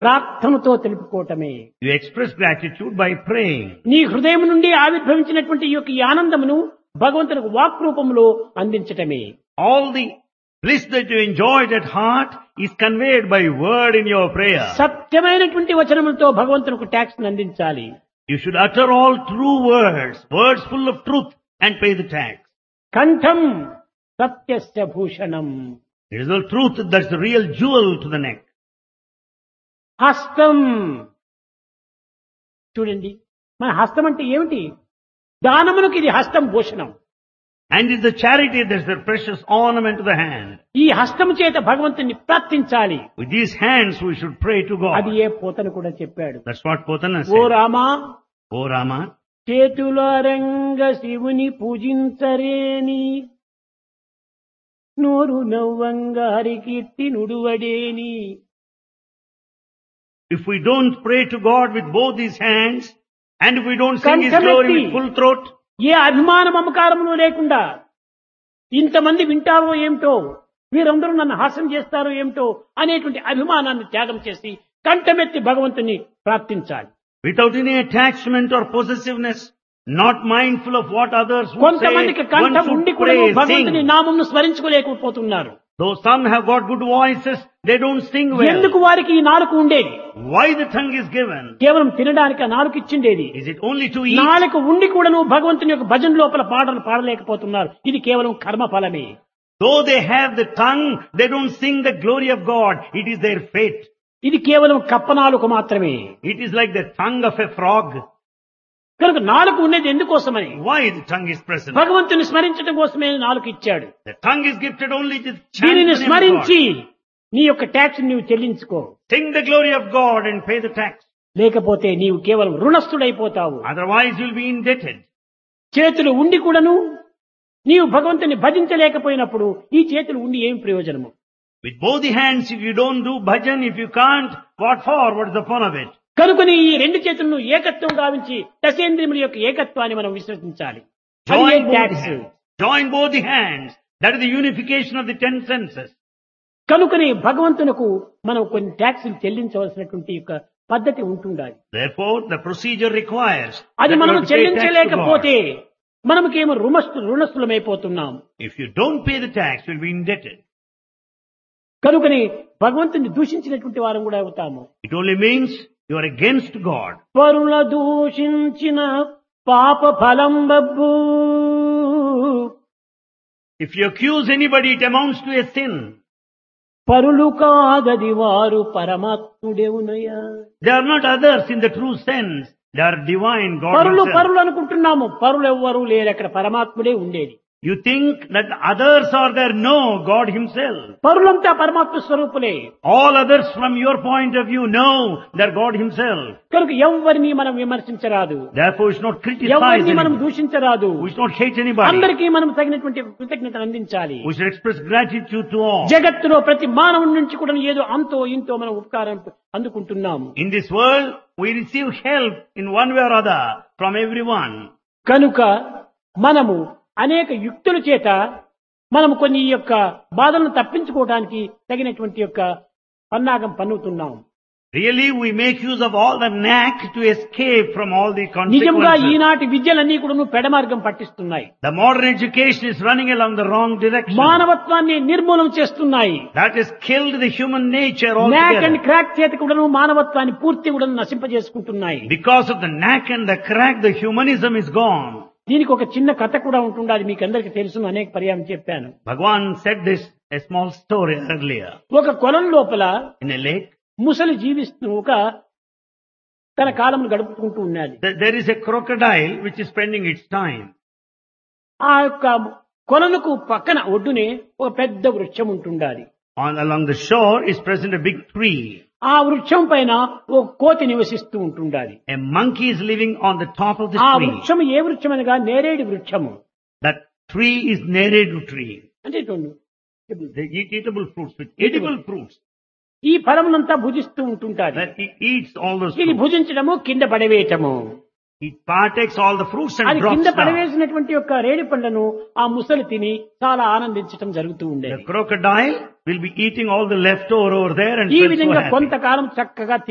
ప్రార్థనతో తెలుపుకోవటమే. You express gratitude by praying. నీ హృదయం నుండి ఆవిర్భవించినటువంటి ఈ యొక్క ఈ ఆనందమును భగవంతునికి వాక్ రూపంలో అందించటమే. All the bliss that you enjoyed at heart is conveyed by word in your prayer. సత్యమైనటువంటి వచనములతో భగవంతునికి ట్యాక్స్ అందించాలి. You should utter all true words, words full of truth, and pay the tax. కంఠం సత్యస్య Bhushanam. It is the truth that's the real jewel to the neck. హస్తం. చూడండి, మన హస్తం అంటే ఏమిటి? దానమునకు ఇది హస్తం Bhushanam. And it's the charity that's the precious ornament to the hand. ఈ హస్తము చేత భగవంతుని ప్రార్థించాలి. With these hands we should pray to అది God. ఏ పోతన కూడా చెప్పాడు. That's what Potana oh said. Rama, O Rama, చేతులారంగ శివుని పూజించరేని, నోరు నవ్వంగ Harikeerthi నుడువడేని. if we don't pray to God with both these hands, and if we don't sing His glory with full throat, ఏ అభిమాన మమకారములు లేకుండా ఇంతమంది వింటారో ఏమిటో, వీరందరూ నన్ను హాస్యం చేస్తారో ఏమిటో అనేటువంటి అభిమానాన్ని త్యాగం చేసి కంఠమెత్తి భగవంతుని ప్రార్థించాలి. without any attachment or possessiveness, not mindful of what others would say, కొంతమందికి one కంఠం ఉండి should కూడా pray, భగవంతుని sing. నామమును స్మరించుకోలేకపోతున్నారు. Though some have got good voices, they don't sing well. ఎందుకు వారికి ఈ నాలుక ఉండేది? Why the tongue is given? కేవలం తినడానికి ఆ నాలుక ఇచ్చిండేది. Is it only to eat? నాలుక ఉండి కూడాను భగవంతుని యొక్క భజన లోపల పాటలు పాడలేకపోతున్నారు. ఇది కేవలం కర్మ ఫలమే. Though they have the tongue, they don't sing the glory of God. It is their fate. ఇది కేవలం కప్పనాలుక మాత్రమే. It is like the tongue of a frog. కనుక నాలుక ఉండేది ఎందుకోసమని? Why the tongue is present? భగవంతుని స్మరించడం కోసమే నాలుక ఇచ్చాడు. The tongue is gifted only to chant దీనిని the name of స్మరించి God. నీ యొక్క ట్యాక్స్ నీవు చెల్లించుకో. Sing the glory of God and pay the tax. లేకపోతే నీవు కేవలం రుణస్థుడైపోతావు. Otherwise you'll be indebted. చేతులు ఉండి కూడాను నీవు భగవంతుని భజించలేకపోయినప్పుడు ఈ చేతులు ఉండి ఏం ప్రయోజనము? With both the hands, if you don't do bhajan, if you can't, what for? What's the fun of it? కనుకని ఈ రెండు చేతులను ఏకత్వం గావించి దశేంద్రియముల యొక్క ఏకత్వాన్ని మనం విశ్వసించాలి. అది ఏ Join both the tax. hands. Join both the hands. That is the unification of the 10 senses. కనుకని భగవంతునకు మనం కొన్ని ట్యాక్సులు చెల్లించవలసినటువంటి యొక్క పద్ధతి ఉంటుండాలి. Therefore, the procedure requires అది that we మనం have to pay tax to God. చెల్లించలేకపోతే మనకేమో రుణస్థులమైపోతున్నాం. If you don't pay the tax, you'll be indebted. కనుకని భగవంతుని దూషించినటువంటి వారం కూడా అవుతాము. It only means you are against God. పరుల దూషించిన పాప ఫలం Babbu. If you accuse anybody, it amounts to a sin. పరులు కాదది వారు పరమాత్ముడేవునయ్యా. They are not others in the true sense. They are divine, God పరులు Himself. పరులు అనుకుంటున్నాము. పరులు ఎవ్వరూ లేరు, అక్కడ పరమాత్ముడే ఉండేది. You think that others are there. No, God Himself. పరులంతా పరమాత్మ స్వరూపులే. All others from your point of view, no, they're God Himself. కనుక ఎవరిని మనం విమర్శించరాదు, Therefore, we should not criticize ఎవరిని మనం anybody. దూషించరాదు. We should not hate anybody. అందరికీ మనం తగినటువంటి కృతజ్ఞతను అందించాలి. We should express gratitude to all. జగత్తులో ప్రతి మానవుడి నుంచి కూడా ఏదో అంతో ఇంతో మనం ఉపకారం అందుకుంటున్నాము. In this world, we receive help in one way or other from everyone. కనుక మనము అనేక యుక్తుల చేత మనము కొన్ని ఈ యొక్క బాధలను తప్పించుకోవడానికి తగినటువంటి యొక్క పన్నాగం పన్నుతున్నాం. Really, we make use of all the knack to escape from all the నిజంగా consequences. ఈనాటి విద్యలన్నీ కూడా పెడమార్గం పట్టిస్తున్నాయి. The modern education is running along the wrong direction. మానవత్వాన్ని నిర్మూలన చేస్తున్నాయి. That has killed the human nature NAC and altogether. Crack చేత కూడా మానవత్వాన్ని పూర్తి కూడా నశింపజేసుకుంటున్నాయి. Because of the knack and the crack, the humanism is gone. దీనికి ఒక చిన్న కథ కూడా ఉంటుండాలి. మీకు అందరికీ తెలుసు, అనేక పర్యాయం చెప్పాను. Bhagavan said this, a small story earlier. ఒక కొలం లోపల In a lake, ముసలి జీవిస్తూ ఒక తన కాలం గడుపుకుంటూ ఉన్నది. there is a crocodile which is spending its time. ఆ యొక్క కొలనుకు పక్కన ఒడ్డునే ఒక పెద్ద వృక్షం ఉంటుండాలి. Along the shore is present a big tree. ఆ వృక్షం పైన ఒక కోతి నివసిస్తూ ఉంటుండాలి. A monkey is living on the top of the ఆ tree. వృక్షం ఏ వృక్షం అనగా నేరేడు వృక్షము. That tree is neredu tree. అంటే చూడండి, They eat eatable fruits with edible fruits. ఈ ఫలమునంతా భుజిస్తూ ఉంటుంటారు. That it eats all those ఇది fruits. భుజించడము, కింద పడవేయటము. It partakes all the fruits and అది drops కింద down. పడవేసినటువంటి యొక్క రేణి పండ్లను ఆ ముసలి తిని చాలా ఆనందించటం జరుగుతూ The ఉండేది. crocodile will be eating all the leftover over there and ఈ felt so విధంగా happy. కొంతకాలం చక్కగా